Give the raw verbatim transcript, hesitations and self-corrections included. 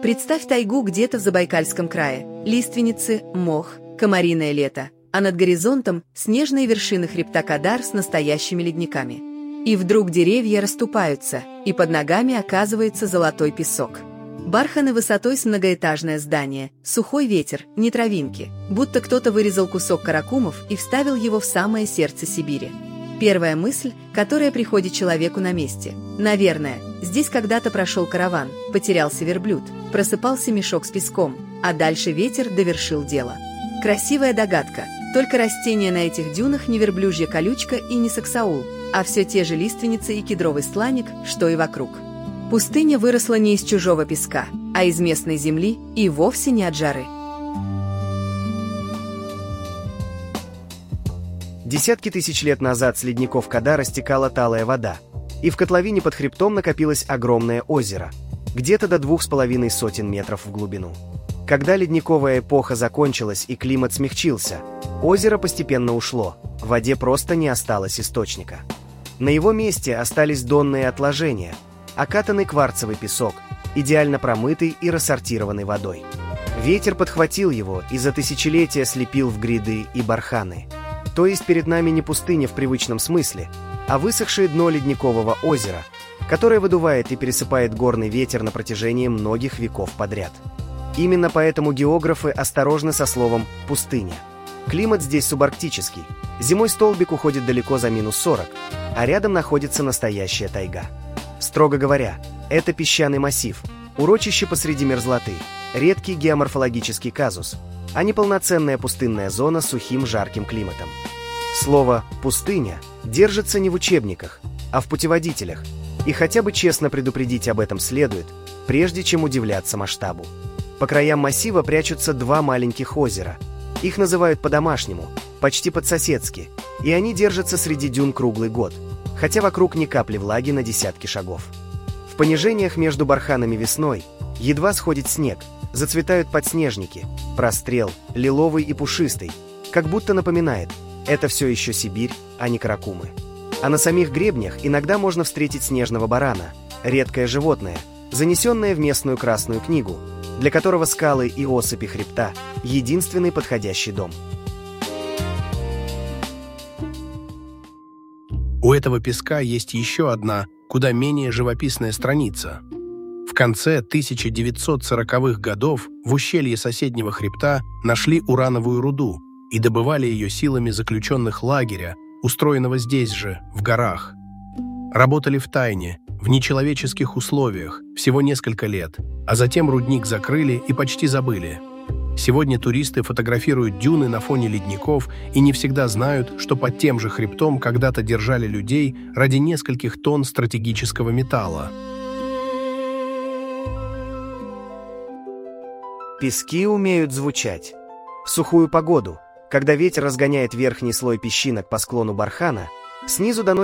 Представь тайгу где-то в Забайкальском крае. Лиственницы, мох, комариное лето, а над горизонтом снежные вершины хребта Кадар с настоящими ледниками. И вдруг деревья расступаются, и под ногами оказывается золотой песок. Барханы высотой с многоэтажное здание, сухой ветер, не травинки, будто кто-то вырезал кусок каракумов и вставил его в самое сердце Сибири. Первая мысль, которая приходит человеку на месте. Наверное, здесь когда-то прошел караван, потерялся верблюд, просыпался мешок с песком, а дальше ветер довершил дело. Красивая догадка, только растения на этих дюнах не верблюжья колючка и не саксаул, а все те же лиственницы и кедровый стланник, что и вокруг. Пустыня выросла не из чужого песка, а из местной земли и вовсе не от жары. Десятки тысяч лет назад с ледников Кадара стекала талая вода, и в котловине под хребтом накопилось огромное озеро, где-то до двух с половиной сотен метров в глубину. Когда ледниковая эпоха закончилась и климат смягчился, озеро постепенно ушло, в воде просто не осталось источника. На его месте остались донные отложения, окатанный кварцевый песок, идеально промытый и рассортированный водой. Ветер подхватил его и за тысячелетия слепил в гряды и барханы. То есть перед нами не пустыня в привычном смысле, а высохшее дно ледникового озера, которое выдувает и пересыпает горный ветер на протяжении многих веков подряд. Именно поэтому географы осторожны со словом «пустыня». Климат здесь субарктический, зимой столбик уходит далеко за минус сорок, а рядом находится настоящая тайга. Строго говоря, это песчаный массив, урочище посреди мерзлоты, редкий геоморфологический казус, а не полноценная пустынная зона с сухим жарким климатом. Слово «пустыня» держится не в учебниках, а в путеводителях, и хотя бы честно предупредить об этом следует, прежде чем удивляться масштабу. По краям массива прячутся два маленьких озера. Их называют по-домашнему, почти по-соседски, и они держатся среди дюн круглый год, хотя вокруг ни капли влаги на десятки шагов. В понижениях между барханами весной едва сходит снег, зацветают подснежники, прострел, лиловый и пушистый, как будто напоминает, это все еще Сибирь, а не Каракумы. А на самих гребнях иногда можно встретить снежного барана, редкое животное, занесенное в местную Красную книгу, для которого скалы и осыпи хребта – единственный подходящий дом. У этого песка есть еще одна, куда менее живописная страница. В конце тысяча девятьсот сороковых годов в ущелье соседнего хребта нашли урановую руду и добывали ее силами заключенных лагеря, устроенного здесь же, в горах. Работали в тайне, в нечеловеческих условиях, всего несколько лет, а затем рудник закрыли и почти забыли. Сегодня туристы фотографируют дюны на фоне ледников и не всегда знают, что под тем же хребтом когда-то держали людей ради нескольких тонн стратегического металла. Пески умеют звучать. В сухую погоду, когда ветер разгоняет верхний слой песчинок по склону бархана, снизу доносится